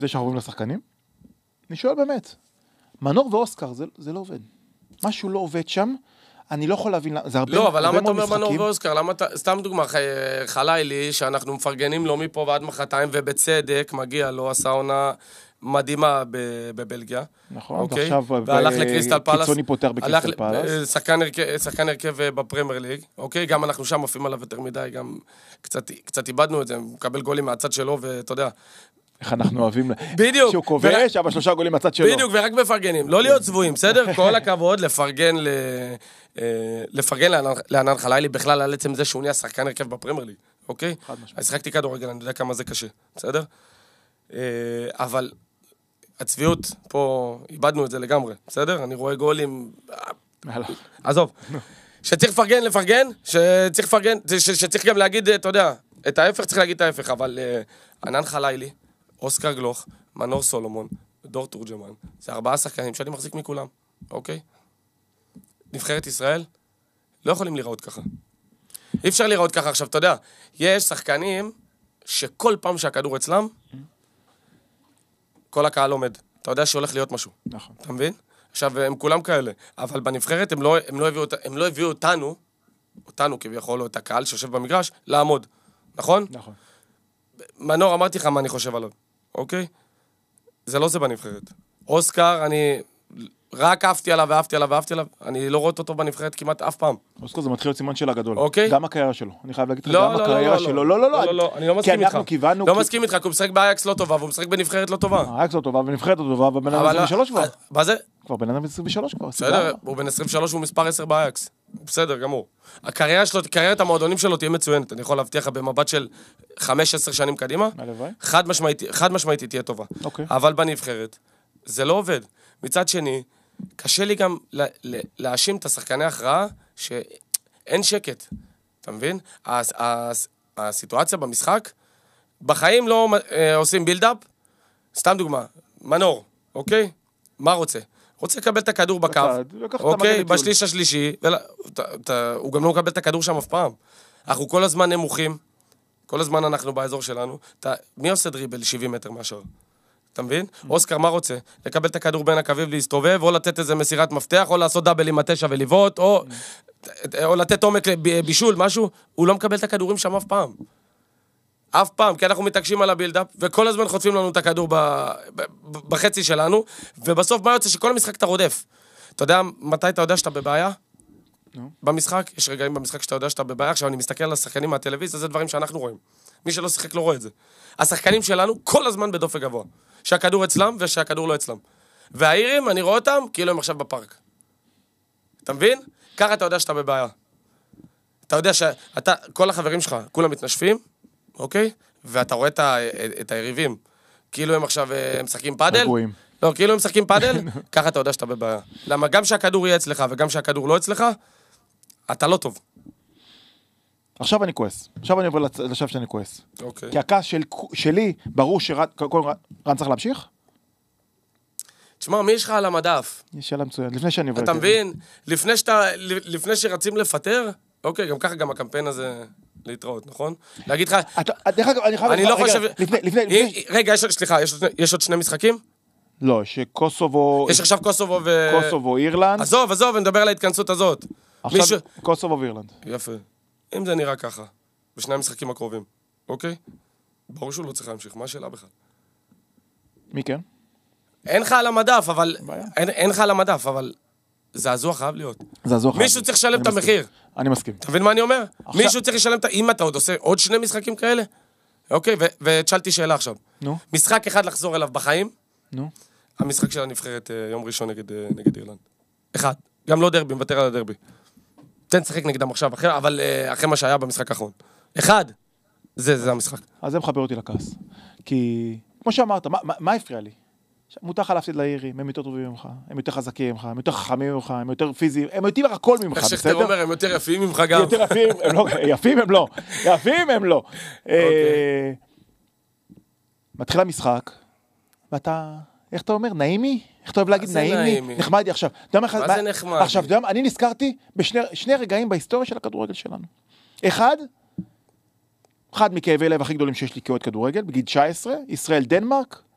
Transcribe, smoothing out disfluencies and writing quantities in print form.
זה שאנחנו עוברים לשחקנים? אני שואל באמת. מנור ואוסקר, זה לא עובד. משהו לא עובד שם, אני לא יכול להבין, זה הרבה לא, אבל למה אתה אומר משחקים. מנור ואוסקר? למה אתה, סתם דוגמה, חלילי, שאנחנו מפרגנים לו מפה ועד מחרתיים, ובצדק מגיע לו, עשה עונה מדהימה בבלגיה. נכון, אוקיי? עכשיו והלך לקריסטל פלאס. קיצוני פותח בקריסטל פלאס. שחקן הרכב בפרמייר ליג, אוקיי? גם אנחנו שם עפים עליו יותר מדי, גם קצת איבדנו את זה, הוא מקבל גולים מהצד שלו, ואתה יודע, איך אנחנו אוהבים, בדיוק. שהוא כובש, אבל 3 גולים מהצד שלו. בדיוק, ורק מפרגנים. לא להיות צבועים, בסדר? כל הכבוד, לפרגן לענן חלילי, בכלל על עצם זה שהוא נהיה שחקן הרכב בפרמייר ליג, אוקיי? אז שחקתי כדורגל, אני יודע כמה זה קשה, בסדר? אבל הצביעות, פה איבדנו את זה לגמרי, בסדר? אני רואה גולים, עזוב. שצריך לפרגן, שצריך גם להגיד, אתה יודע, את ההפך, צריך להגיד את ההפך, אבל ענן חלילי, אוסקר גלוך, מנור סולומון, דור תורג'מן, זה 4 שחקנים שאני מחזיק מכולם, אוקיי? נבחרת ישראל, לא יכולים לראות ככה. אי אפשר לראות ככה. עכשיו, אתה יודע, יש שחקנים שכל פעם שהכדור אצלם, כל הקהל עומד. אתה יודע שהולך להיות משהו. נכון. אתה מבין? עכשיו, הם כולם כאלה. אבל בנבחרת הם לא הביאו אותנו כביכול, או את הקהל שיושב במגרש, לעמוד. נכון? נכון. מנור, אמרתי לך מה אני חושב עליו. אוקיי? זה לא זה בנבחרת. אוסקר, אני רק אהבתי עליו, אני לא רואה אותו בנבחרת כמעט אף פעם. אוסקר זה מתחיל להיות סימן של הגדול. אוקיי? גם הקריירה שלו. אני חייב להגיד לך, גם הקריירה שלו. לא, אני לא מסכים איתך. לא מסכים איתך, כי הוא משחק באייקס לא טובה, והוא משחק בנבחרת לא טובה. אייקס לא טובה, ונבחרת לא טובה, ובן אדם 23 כבר. מה זה? כבר בן אדם 23 כבר. בסדר, הוא בן 23, הוא מספר 10 באייקס. בסדר, גמור. הקריירה שלו, קריירת המועדונים שלו תהיה מצוינת. אני יכול להבטיח במבט של 5-10 שנים קדימה. חד משמעית תהיה טובה. אבל בנבחרת, זה לא עובד. מצד שני, קשה לי גם להאשים את השחקני ההכרעה שאין שקט. אתה מבין? הסיטואציה במשחק, בחיים לא עושים בילדאפ. סתם דוגמה, מנור, אוקיי? מה רוצה? רוצה לקבל את הכדור בקו, אוקיי? בשליש השלישי, הוא גם לא מקבל את הכדור שם אף פעם. אנחנו כל הזמן נמוכים, כל הזמן אנחנו באזור שלנו. מי עושה דריבל 70 מטר מהשאר? אתה מבין? אוסקר, מה רוצה? לקבל את הכדור בין הקווים, להסתובב, או לתת איזה מסירת מפתח, או לעשות דאבל עם 9 ולבעוט, או לתת עומק בישול, משהו. הוא לא מקבל את הכדורים שם אף פעם. אף פעם, כי אנחנו מתעקשים על הבילדאפ, וכל הזמן חוטפים לנו את הכדור בחצי שלנו, ובסוף מה יוצא שכל המשחק אתה רודף. אתה יודע מתי אתה יודע שאתה בבעיה? במשחק, יש רגעים במשחק שאתה יודע שאתה בבעיה, עכשיו אני מסתכל על השחקנים מהטלוויזיה, זה דברים שאנחנו רואים. מי שלא שיחק לא רואה את זה. השחקנים שלנו כל הזמן בדופק גבוה. שהכדור אצלם ושהכדור לא אצלם. והאירים, אני רואה אותם כאילו הם עכשיו בפארק. אתה מבין? ככה אתה יודע שאתה בבעיה. אתה יודע שאתה, כל החברים שלך, כולם מתנשפים, אוקיי? ואתה רואה את היריבים, כאילו הם עכשיו משחקים פאדל. לא, כאילו הם משחקים פאדל, ככה אתה יודע שאתה בבעיה. למה גם שהכדור יהיה אצלך וגם שהכדור לא אצלך, אתה לא טוב. עכשיו אני כועס. עכשיו אני עובר לשלב שאני כועס. אוקיי. כי הכעס שלי, ברור שרן צריך להמשיך? תשמע, מי יש לך על המדף? יש שאלה מצוינת. לפני שאני עובר... אתה מבין? לפני שרצים לפטר, אוקיי, גם ככה גם הקמפיין הזה להתראות, נכון? להגיד לך... אני לא חושב... רגע, סליחה, יש עוד 2 משחקים? לא, שקוסובו... יש עכשיו קוסובו קוסובו, אירלנד. עזוב, נדבר על ההתכנסות הזאת. עכשיו קוסובו ואירלנד. יפה. אם זה נראה ככה, בשני המשחקים הקרובים, אוקיי? ברור שהוא לא צריך להמשיך, מה השאלה בכלל? מי כן? אין לך על המדף, אבל זעזוע חייב להיות. מישהו צריך לשלם את המחיר. אני מסכים. אתה מבין מה אני אומר? מישהו צריך לשלם את... אם אתה עוד עושה עוד 2 משחקים כאלה, אוקיי? ותשאלתי שאלה עכשיו. נו. משחק אחד לחזור אליו בחיים. נו. המשחק של הנבחרת יום ראשון נגד אירלנד. אחד. גם לא דרבי, מוותר על הדרבי. תן שחק נגדם עכשיו, אבל אחרי מה שהיה במשחק האחרון. אחד. זה המשחק. אז זה מחבר אותי לכעס. כי, כמו שאמרת, מה הפריע לי? מותר לך להפסיד לאירים, הם יותר טובים ממך, הם יותר חזקים ממך, הם יותר חכמים ממך, הם יותר פיזיים, הם יותר הכל ממך, בסדר? איך שכתר אומר, הם יותר יפים ממך גם. יותר יפים הם לא. מתחיל המשחק, ואתה, איך אתה אומר, נעימי? איך אתה אוהב להגיד נעימי? נחמד לי עכשיו. מה זה נחמד? עכשיו, אני נזכרתי בשני רגעים בהיסטוריה של הכדורגל שלנו. אחד מכאבי לב הכי גדולים שיש לי כאוהד כדורגל, בגיל 19, ישראל דנמרק,